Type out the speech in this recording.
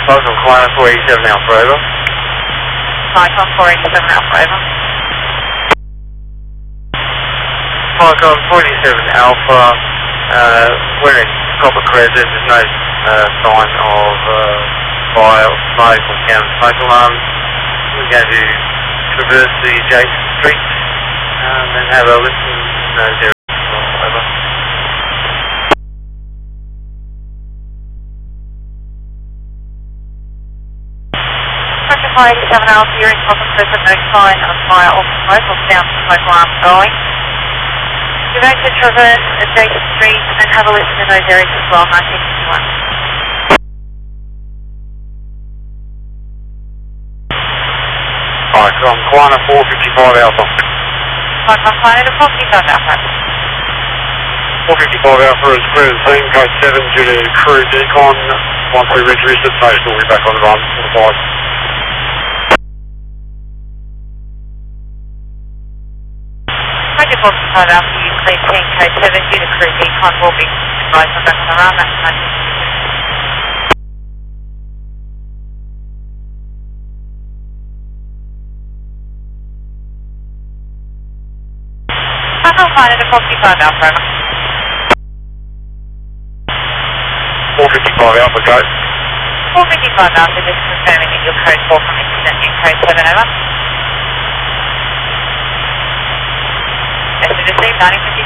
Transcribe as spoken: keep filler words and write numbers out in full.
Cyclone Quantum four eighty-seven Alpha, over. Cyclone four eighty-seven Alpha, over. Cyclone four eighty-seven Alpha, uh, we're in Copper Crescent, there's no uh, sign of uh, fire or smoke or sound of smoke alarms. We're going to traverse the adjacent streets um, and have a listen in those areas. Over. four eighty-seven Alpha, you're in Copper Crescent, no sign of fire or smoke or sound of smoke alarm going. You're going to traverse adjacent streets and have a listen in those areas as well, nineteen fifty-one. Alright, so I'm Quantum four fifty-five Alpha. Cyclone Quantum to four fifty-five Alpha. four fifty-five Alpha is clear to team, code seven due to crew decon. Once we reach research station, we'll be back on the run for the five. four fifty-five Alpha, you clear team, code seven due to crew decon, will be advised on back on the run, that's nineteen fifty-two. Cyclone Quantum to four fifty-five Alpha, over. four fifty-five Alpha, go. four fifty-five Alpha, just confirming that your code four from incident in code seven, over. Message received, nineteen fifty-two.